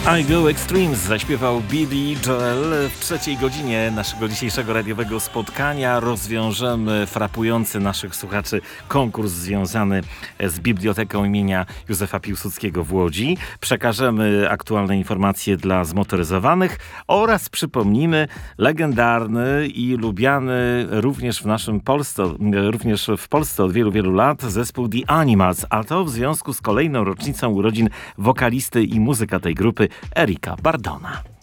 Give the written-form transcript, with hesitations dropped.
I Go Extremes zaśpiewał Billy Joel. W trzeciej godzinie naszego dzisiejszego radiowego spotkania rozwiążemy frapujący naszych słuchaczy konkurs związany z Biblioteką imienia Józefa Piłsudskiego w Łodzi. Przekażemy aktualne informacje dla zmotoryzowanych oraz przypomnimy legendarny i lubiany również w Polsce od wielu, wielu lat zespół The Animals, a to w związku z kolejną rocznicą urodzin wokalisty i muzyka tej grupy Erika Bardona.